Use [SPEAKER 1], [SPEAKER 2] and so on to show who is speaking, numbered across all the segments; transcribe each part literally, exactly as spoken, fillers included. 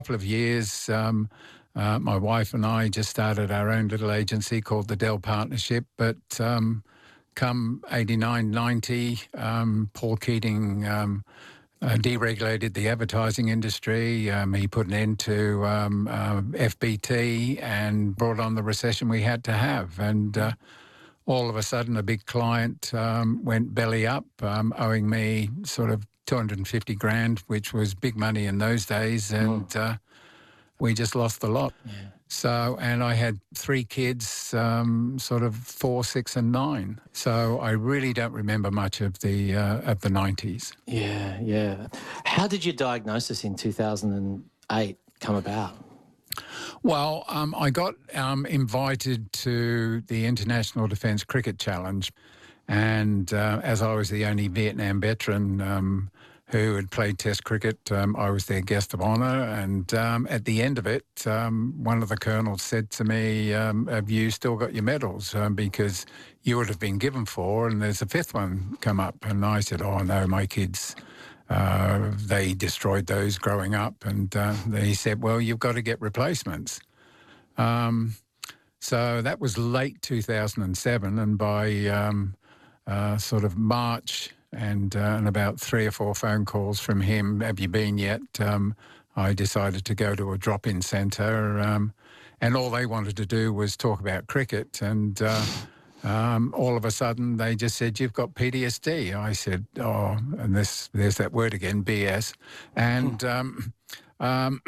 [SPEAKER 1] couple of years, um, uh, my wife and I just started our own little agency called the Dell Partnership. But um, come eighty-nine, ninety, um, Paul Keating um, uh, deregulated the advertising industry. Um, he put an end to um, uh, F B T and brought on the recession we had to have. And uh, all of a sudden, a big client um, went belly up, um, owing me sort of two hundred fifty grand, which was big money in those days. And
[SPEAKER 2] Oh.
[SPEAKER 1] uh, we just lost the lot.
[SPEAKER 2] Yeah.
[SPEAKER 1] So, and I had three kids, um, sort of four, six, and nine. So I really don't remember much of the uh, of the nineties.
[SPEAKER 2] Yeah, yeah. How did your diagnosis in two thousand eight come about?
[SPEAKER 1] Well, um, I got um, invited to the International Defence Cricket Challenge, and uh, as I was the only Vietnam veteran um, who had played Test cricket, um, I was their guest of honour. And um, at the end of it, um, one of the colonels said to me, um, "Have you still got your medals? Um, because you would have been given four, and there's a fifth one come up." And I said, "Oh no, my kids." Uh, they destroyed those growing up, and uh, he said, "Well, you've got to get replacements." Um, so that was late two thousand seven, and by um, uh, sort of March and, uh, and about three or four phone calls from him, "Have you been yet?" Um, I decided to go to a drop-in centre, um, and all they wanted to do was talk about cricket, and uh, Um, all of a sudden, they just said, "You've got P T S D." I said, "Oh," and this, there's that word again, B S. And um, um,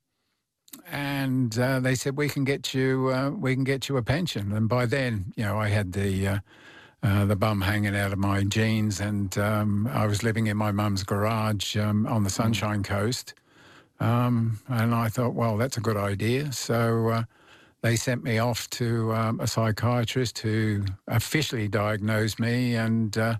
[SPEAKER 1] and uh, they said, "We can get you, uh, we can get you a pension." And by then, you know, I had the uh, uh, the bum hanging out of my jeans, and um, I was living in my mum's garage um, on the Sunshine Coast. Um, and I thought, well, that's a good idea. So. Uh, They sent me off to um, a psychiatrist who officially diagnosed me, and uh,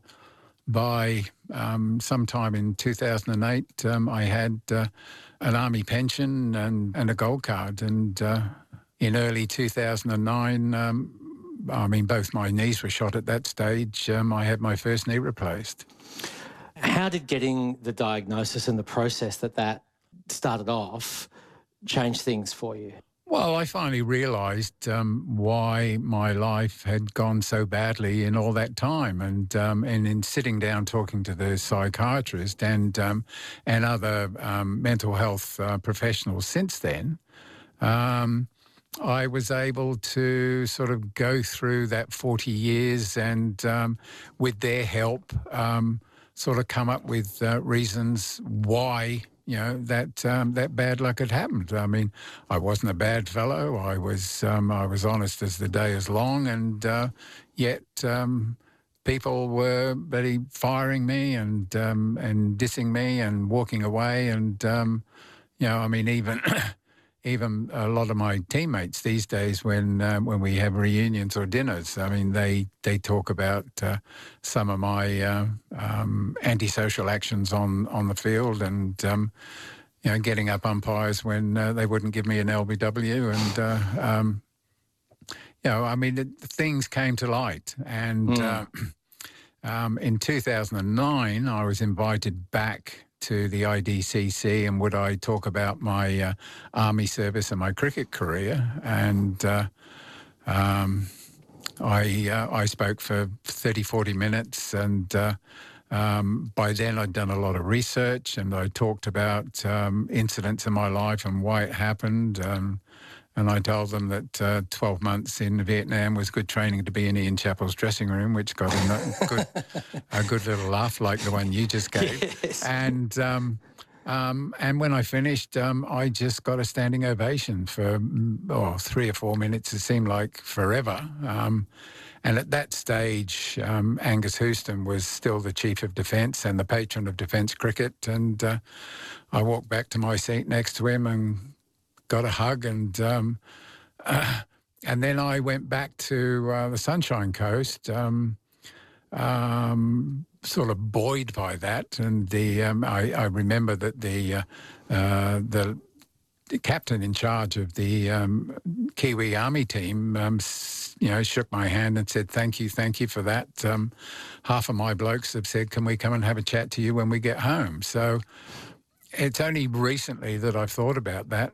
[SPEAKER 1] by um, sometime in two thousand eight, um, I had uh, an army pension and, and a gold card. And uh, in early two thousand nine, um, I mean, both my knees were shot at that stage. Um, I had my first knee replaced.
[SPEAKER 2] How did getting the diagnosis and the process that that started off change things for you?
[SPEAKER 1] Well, I finally realised um, why my life had gone so badly in all that time, and um, and in sitting down talking to the psychiatrist and um, and other um, mental health uh, professionals since then, um, I was able to sort of go through that forty years and, um, with their help, um, sort of come up with uh, reasons why. You know, that um, that bad luck had happened. I mean, I wasn't a bad fellow. I was um, I was honest as the day is long, and uh, yet um, people were really firing me and um, and dissing me and walking away. And um, you know, I mean, even even a lot of my teammates these days, when uh, when we have reunions or dinners, I mean, they they talk about uh, some of my uh, um, antisocial actions on on the field, and um, you know, getting up umpires when uh, they wouldn't give me an L B W, and uh, um, you know, I mean, it, things came to light, and
[SPEAKER 2] Mm.
[SPEAKER 1] uh, um, in two thousand nine, I was invited back to the I D C C, and would I talk about my uh, army service and my cricket career. And uh, um, I uh, I spoke for thirty, forty minutes, and uh, um, by then I'd done a lot of research, and I talked about um, incidents in my life and why it happened. Um, And I told them that uh, twelve months in Vietnam was good training to be in Ian Chappell's dressing room, which got a, no- good, a good little laugh like the one you just gave.
[SPEAKER 2] Yes.
[SPEAKER 1] And um, um, and when I finished, um, I just got a standing ovation for mm, oh, three or four minutes. It seemed like forever. Um, and at that stage, um, Angus Houston was still the Chief of Defence and the patron of defence cricket. And uh, I walked back to my seat next to him and got a hug, and um, uh, and then I went back to uh, the Sunshine Coast, um, um, sort of buoyed by that. And the um, I, I remember that the uh, uh, the, the captain in charge of the um, Kiwi Army team, um, s- you know, shook my hand and said, "Thank you, thank you for that." Um, half of my blokes have said, "Can we come and have a chat to you when we get home?" So it's only recently that I've thought about that.